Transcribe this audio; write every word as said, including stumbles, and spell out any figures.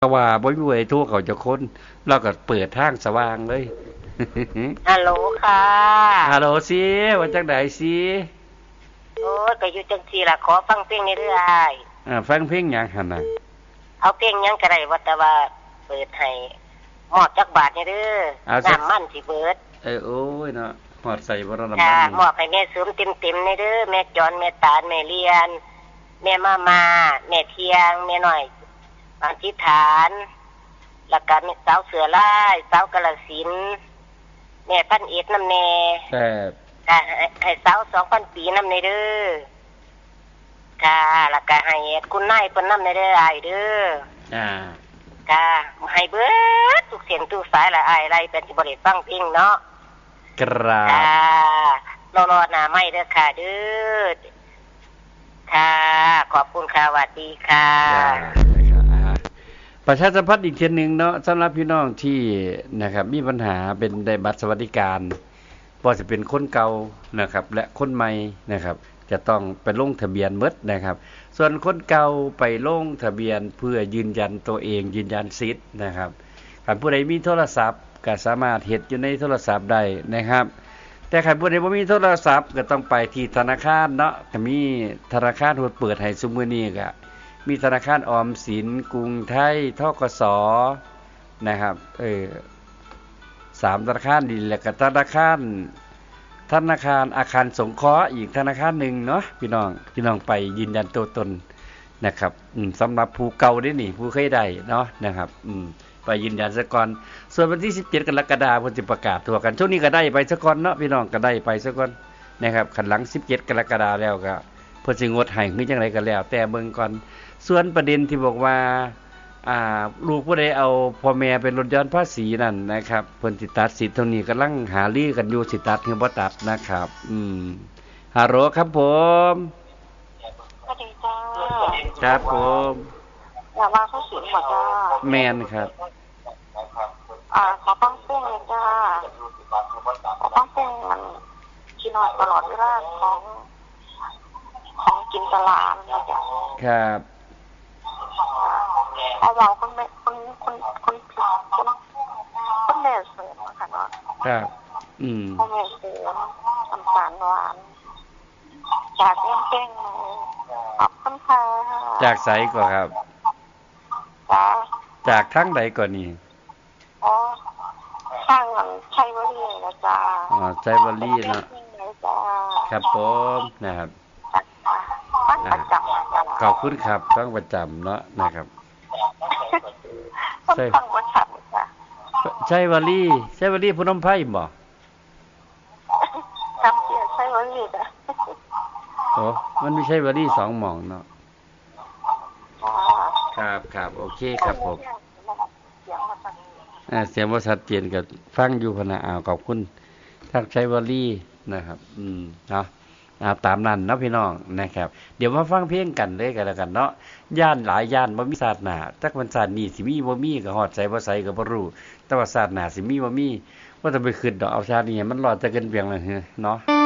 เพราะว่าบ่มีผู้ใดโทรเข้าจักคนเราก็เปิดทางสว่างเลยฮัลโหลค่ะฮัลโหลสิว่าจังได๋สิโอ้ยก็อยู่จังซี่ล่ะขอฟังเพลงนี้เด้ออ้ายอ่าฟังเพลงหยังหั่นน่ะเอาเพลงหยังก็ได้ว่าแต่ว่าเปิดให้มอบจักบาทนี่เด้อน้ำมันสิเบิดเออโอ้ยเนาะฮอดใส่บ่น้ำมันค่ะมอบให้แม่เสริมเต็มๆนี่เด้อแม่จอนแม่ตาลแม่เลียนแม่มามาแม่เที่ยงแม่น้อยอธิษฐานแล้วก็แม่สาวเสือลายสาวกาฬสินธุ์แม่พันเอ็ดนำแน่ครับค่ะให้สาวสองพันปีนำในเด้อค่ะแล้วก็ให้คุณนายเพิ่นนำในเด้ออ้ายเด้ออ่าค่ะให้เบิดทุกเสียงทุกสายละอ้ายไล่เป็นสิบ่ได้ฟังเพลงเนาะครับค่ะรอๆหน้าไม้เด้อค่ะเด้อค่ะขอบคุณค่ะสวัสดีค่ะประชาสัมพันธ์อีกเทื่อนึงเนาะสำหรับพี่น้องที่นะครับมีปัญหาเป็นได้บัตรสวัสดิการบ่ว่าจะเป็นคนเก่านะครับและคนใหม่นะครับจะต้องไปลงทะเบียนหมดนะครับส่วนคนเก่าไปลงทะเบียนเพื่อยืนยันตัวเองยืนยันสิทธิ์นะครับถ้าผู้ใดมีโทรศัพท์ก็สามารถเฮ็ดอยู่ในโทรศัพท์ได้นะครับแต่ใครผู้ใดบ่มีโทรศัพท์ก็ต้องไปที่ธนาคารเนาะก็มีธนาคารที่เปิดให้ซุมื้อนี้ก็มีธนาคารออมสินกรุงไทยธกสนะครับเออสามธนาคารนี่แหละก็ธนาคารธนาคารอาคารสงเคราะห์อีกธนาคารหนึ่งเนาะพี่น้องพี่น้องไปยืนยันตัวตนนะครับอืมสำหรับผู้เก่าได้นี่ผู้เคยได้เนาะนะครับอืมไปยืนยันซะก่อนส่วนวันที่สิบเจ็ดกรกฎาคมเพิ่นสิประกาศตัวกันช่วงนี้ก็ได้ไปซะก่อนเนาะพี่น้องก็ได้ไปซะก่อนนะครับคันหลังสิบเจ็ดกรกฎาคมแล้วก็เพิ่นสิงดให้คือจังได๋ก็แล้วแต่เบิ่งก่อนส่วนประเด็นที่บอกว่าอ่าลูกผู้ใดเอาพ่อแม่เป็นลดหย่อนภาษีนั่นนะครับเพิ่นสิตัดสิทธิ์ตรงนี้กำลังหารือกันอยู่สิตัดหรือบ่ตัดนะครับอืมฮัลโหลครับผมสวัสดีจ้าครับผมอยากว่าเขาสิบ่จ้าแม่นครับอ่าขอฟังเพลงเลยจ้าขอฟังเพลงมันที่นอนตลอดเวลาของของกินตลาดนะจ๊ะครับเอาเราคนไม่คนคนคนคนคนแม่เสริมค่ะเนาะครับอืมคนแม่เสริมน้ำตาลหวานจากเล่นเก่งขอบคุณค่ะจากไสก่อครับจ้าจากทางใดก่อนนี่อ๋อทางหลังชัยวลีนะจ้าอ๋อชัยวลีเนาะครับผมนะครับประจำขอบคุณครับต้องประจำเนาะนะครับใช่ฟังประจำค่ะชัยวลีชัยวลีพนมไพรบ่จำเสียชัยวลีจ้ะโอ้มันไม่ใช่วลีสองหม่องเนาะครับครับโอเคครับผมอ่าเสียงบ่ชัดเจนก็ฟังอยู่พะนะอ้าวขอบคุณทักชัยวลีนะครับอืมเนาะอ่าตามนั้นเนาะพี่น้องนะครับเดี๋ยวมาฟังเพลงกันเลยกันแล้วกันเนาะย่านหลายย่านบ่มีศาสนาจักวันศาสตร์นี้สิมีบ่มีก็ฮอดใส่บ่ใส่ก็บ่รู้แต่ว่าศาสนาสิมีบ่มีว่าจะไปขึ้นดอกเอาชาตินี้มันรอดแต่เกินเพียงแล้วเนาะ